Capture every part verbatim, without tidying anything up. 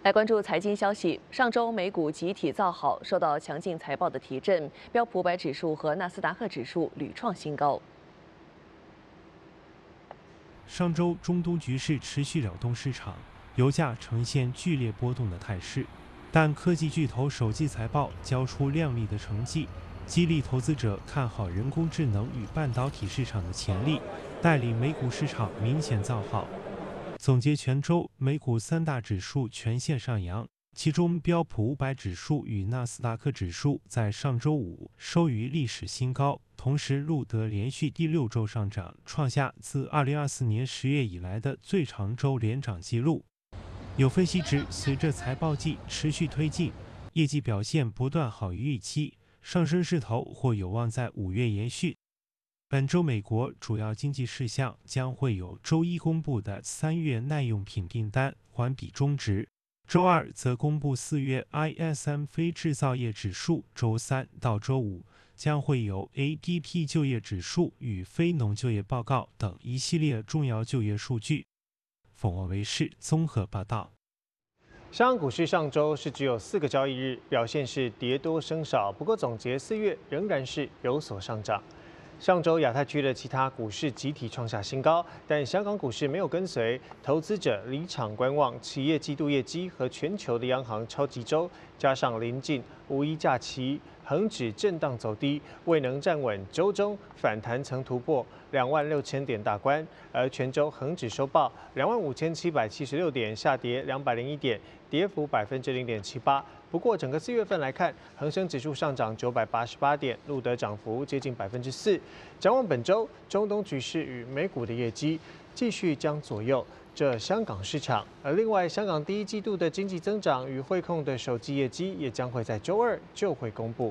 来关注财经消息。上周美股集体造好，受到强劲财报的提振，标普五百指数和纳斯达克指数屡创新高。 上周中东局势持续扰动市场，油价呈现剧烈波动的态势，但科技巨头首季财报交出亮丽的成绩，激励投资者看好人工智能与半导体市场的潜力，带领美股市场明显造好。总结全周，美股三大指数全线上扬，其中标普五百指数与纳斯达克指数在上周五收于历史新高，同时录得连续第六周上涨，创下自二零二四年十月以来的最长周连涨纪录。有分析指，随着财报季持续推进，业绩表现不断好于预期，上升势头或有望在五月延续。本周美国主要经济事项将会有周一公布的三月耐用品订单环比中值，周二则公布四月 I S M 非制造业指数，周三到周五将会有 A D P 就业指数与非农就业报告等一系列重要就业数据。凤凰卫视综合报道。 香港股市上周是只有四个交易日，表现是跌多升少，不过总结四月仍然是有所上涨。上周亚太区的其他股市集体创下新高，但香港股市没有跟随，投资者离场观望企业季度业绩和全球的央行超级周，加上临近五一假期，恒指震荡走低，未能站稳周中反弹曾突破两万六千点大关，而全周恒指收报两万五千七百七十六点，下跌两百零一点，跌幅百分之零点七八。不过，整个四月份来看，恒生指数上涨九百八十八点，录得涨幅接近百分之四。展望本周，中东局势与美股的业绩继续将左右这香港市场。而另外，香港第一季度的经济增长与汇控的首季业绩也将会在周二就会公布。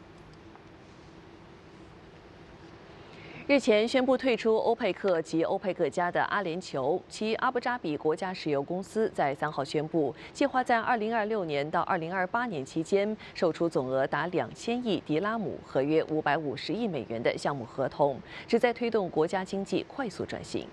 日前宣布退出欧佩克及欧佩克加的阿联酋，其阿布扎比国家石油公司在三号宣布，计划在二零二六年到二零二八年期间售出总额达两千亿迪拉姆合约五百五十亿美元的项目合同，旨在推动国家经济快速转型。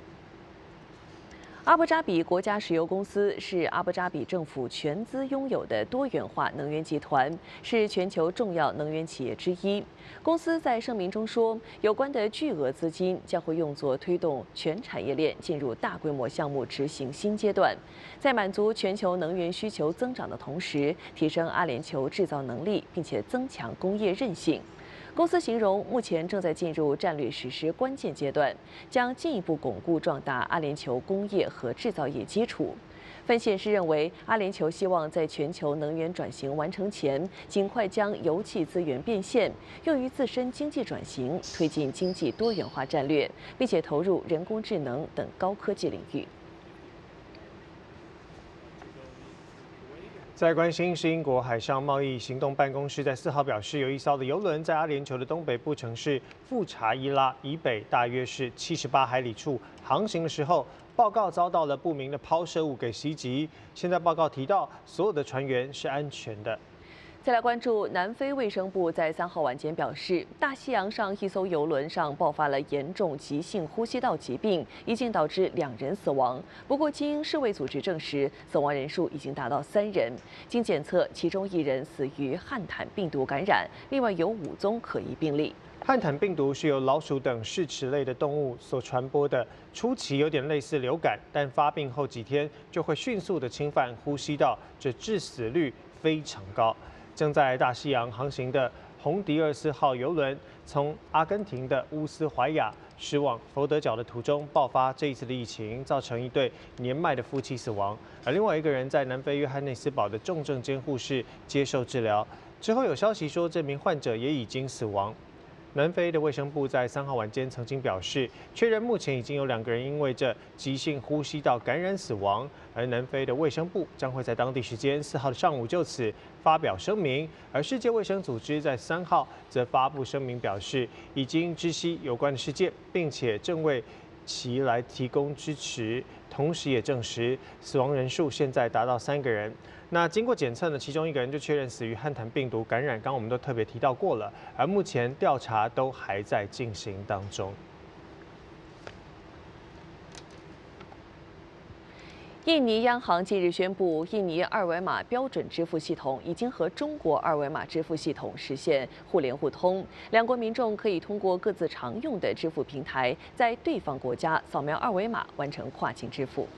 阿布扎比国家石油公司是阿布扎比政府全资拥有的多元化能源集团，是全球重要能源企业之一。公司在声明中说，有关的巨额资金将会用作推动全产业链进入大规模项目执行新阶段，在满足全球能源需求增长的同时，提升阿联酋制造能力，并且增强工业韧性。公司形容目前正在进入战略实施关键阶段，将进一步巩固壮大阿联酋工业和制造业基础。分析人士认为，阿联酋希望在全球能源转型完成前，尽快将油气资源变现，用于自身经济转型，推进经济多元化战略，并且投入人工智能等高科技领域。 再关心是英国海上贸易行动办公室在四号表示，有一艘的邮轮在阿联酋的东北部城市富查伊拉以北大约是七十八海里处航行的时候，报告遭到了不明的抛射物给袭击。现在报告提到，所有的船员是安全的。 再来关注，南非卫生部在三号晚间表示，大西洋上一艘邮轮上爆发了严重急性呼吸道疾病，已经导致两人死亡。不过，经世卫组织证实，死亡人数已经达到三人。经检测，其中一人死于汉坦病毒感染，另外有五宗可疑病例。 汉坦病毒是由老鼠等嗜齿类的动物所传播的，初期有点类似流感，但发病后几天就会迅速的侵犯呼吸道，这致死率非常高。正在大西洋航行的洪迪尔斯号邮轮，从阿根廷的乌斯怀亚驶往佛得角的途中爆发这一次的疫情，造成一对年迈的夫妻死亡，而另外一个人在南非约翰内斯堡的重症监护室接受治疗。之后有消息说，这名患者也已经死亡。南非的卫生部在三号晚间曾经表示，确认目前已经有两个人因为这急性呼吸道感染死亡，而南非的卫生部将会在当地时间四号的上午就此发表声明。而世界卫生组织在三号则发布声明表示，已经知悉有关的事件，并且正为其来提供支持，同时也证实死亡人数现在达到三个人。那经过检测呢，其中一个人就确认死于汉坦病毒感染，刚刚我们都特别提到过了，而目前调查都还在进行当中。 印尼央行近日宣布，印尼二维码标准支付系统已经和中国二维码支付系统实现互联互通，两国民众可以通过各自常用的支付平台，在对方国家扫描二维码完成跨境支付。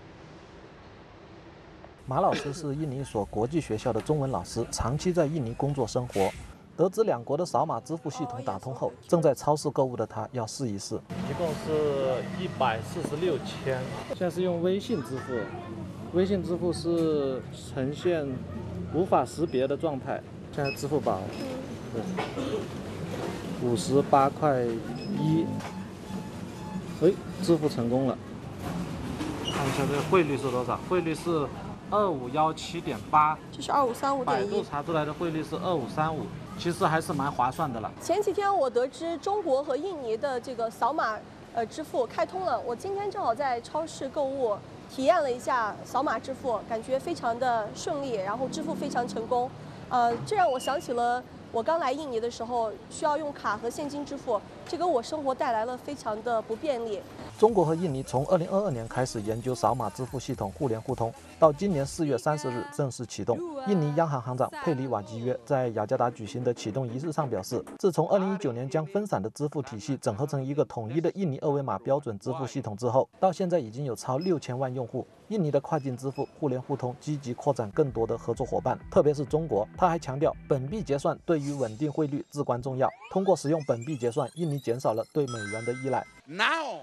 马老师是印尼一所国际学校的中文老师，长期在印尼工作生活。得知两国的扫码支付系统打通后，正在超市购物的他要试一试。 一共是一百四十六千，现在是用微信支付，微信支付是呈现无法识别的状态。现在支付宝，对，五十八块一，哎，支付成功了。看一下这个汇率是多少？汇率是二五幺七点八， 这是二五三五点一。 百度查出来的汇率是二五三五。其实还是蛮划算的了。 前几天我得知中国和印尼的这个扫码呃支付开通了，我今天正好在超市购物，体验了一下扫码支付，感觉非常的顺利，然后支付非常成功。呃，这让我想起了我刚来印尼的时候需要用卡和现金支付，这给我生活带来了非常的不便利。 中国和印尼从二零二二年开始研究扫码支付系统互联互通，到今年四月三十日正式启动。印尼央行行长佩里瓦基约在雅加达举行的启动仪式上表示，自从二零一九年将分散的支付体系整合成一个统一的印尼二维码标准支付系统之后，到现在已经有超六千万用户。印尼的跨境支付互联互通积极扩展更多的合作伙伴，特别是中国。他还强调，本币结算对于稳定汇率至关重要。通过使用本币结算，印尼减少了对美元的依赖。 Now,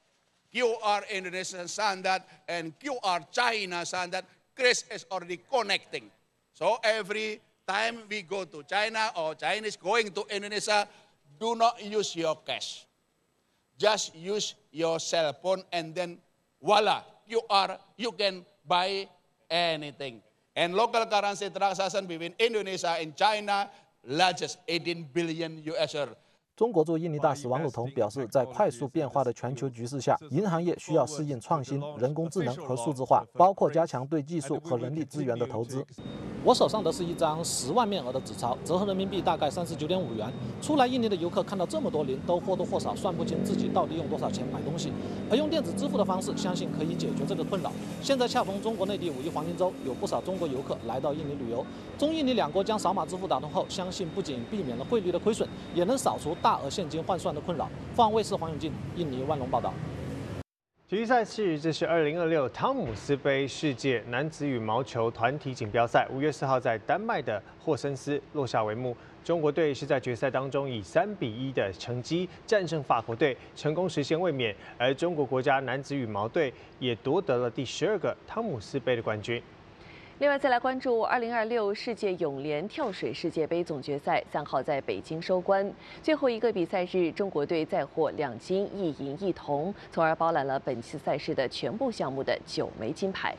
Q R Indonesian standard and Q R China standard, Chris is already connecting. So every time we go to China or Chinese going to Indonesia, do not use your cash. Just use your cell phone and then voila, Q R, you can buy anything. And local currency transaction between Indonesia and China, largest eighteen billion U S dollar. 中国驻印尼大使王鲁彤表示，在快速变化的全球局势下，银行业需要适应创新、人工智能和数字化，包括加强对技术和人力资源的投资。 我手上的是一张十万面额的纸钞，折合人民币大概三十九点五元。初来印尼的游客看到这么多零，都或多或少算不清自己到底用多少钱买东西。而用电子支付的方式，相信可以解决这个困扰。现在恰逢中国内地五一黄金周，有不少中国游客来到印尼旅游。中印尼两国将扫码支付打通后，相信不仅避免了汇率的亏损，也能扫除大额现金换算的困扰。凤凰卫视黄永进，印尼万隆报道。 体育赛事，这是二零二六汤姆斯杯世界男子羽毛球团体锦标赛，五月四号在丹麦的霍森斯落下帷幕。中国队是在决赛当中以三比一的成绩战胜法国队，成功实现卫冕。而中国国家男子羽毛队也夺得了第十二个汤姆斯杯的冠军。 另外，再来关注二零二六世界泳联跳水世界杯总决赛，三号在北京收官。最后一个比赛日，中国队再获两金一银一铜，从而包揽了本次赛事的全部项目的九枚金牌。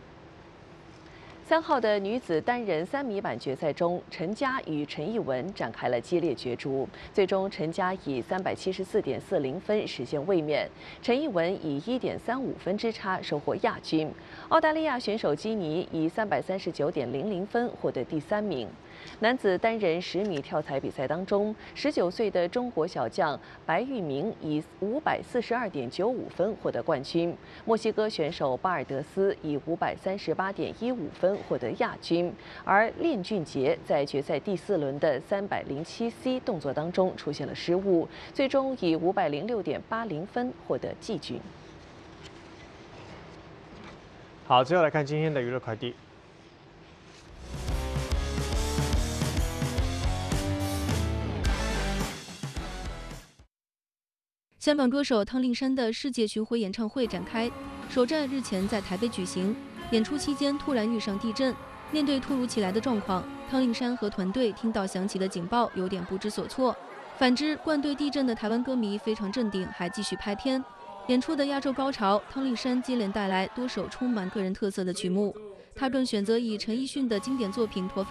三号的女子单人三米板决赛中，陈佳与陈艺文展开了激烈角逐，最终陈佳以三百七十四点四零分实现卫冕，陈艺文以一点三五分之差收获亚军。澳大利亚选手基尼以三百三十九点零零分获得第三名。男子单人十米跳台比赛当中，十九岁的中国小将白玉明以五百四十二点九五分获得冠军，墨西哥选手巴尔德斯以五百三十八点一五分获得亚军，而练俊杰在决赛第四轮的三百零七 C 动作当中出现了失误，最终以五百零六点八零分获得季军。 好，最后来看今天的娱乐快递。 香港歌手汤令山的世界巡回演唱会展开，首站日前在台北举行。演出期间突然遇上地震，面对突如其来的状况，汤令山和团队听到响起的警报，有点不知所措。反之，灌对地震的台湾歌迷非常镇定，还继续拍片。演出的压轴高潮，汤令山接连带来多首充满个人特色的曲目，他更选择以陈奕迅的经典作品《驼背》